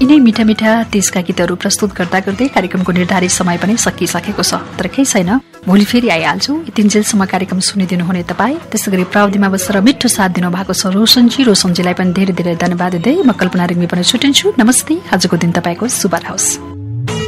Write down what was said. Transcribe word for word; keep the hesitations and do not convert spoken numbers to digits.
यिनै मिठा मिठा देशका गीतहरू प्रस्तुत गर्दा गर्दै कार्यक्रमको निर्धारित समय पनि सकिसकेको छ। तर केही छैन, भोलि फेरि आइहाल्छु। यतिन्जेलसम्म कार्यक्रम सुनिदिनु हुने तपाईँ, त्यसै गरी प्राविधिकमा बसेर मिठो साथ दिनु भएको छ रोशनजी। रोशनजीलाई पनि धेरै धेरै धन्यवाद दिँदै म कल्पना रिङ्मी पनि छुटिन्छु। नमस्ते। आजको दिन तपाईँको शुभ रहोस्।